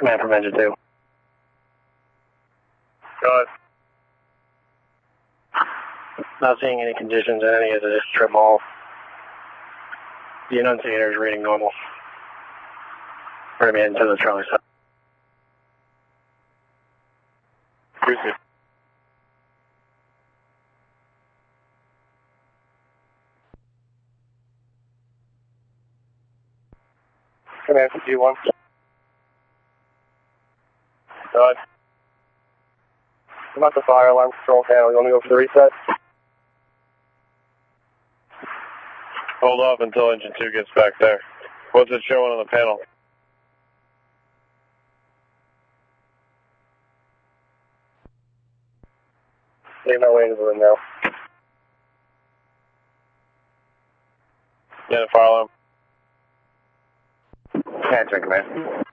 Command from engine 2. Go ahead. Not seeing any conditions in any of the trim hull. The annunciator is reading normal. We're going to be heading to the Charlie side. Cruise me. Command from G1. Go ahead. I'm at the fire alarm control panel. You want me to go for the reset? Hold off until engine 2 gets back there. What's it showing on the panel? Leave my way to the room now. Yeah, the fire alarm. Answering, command.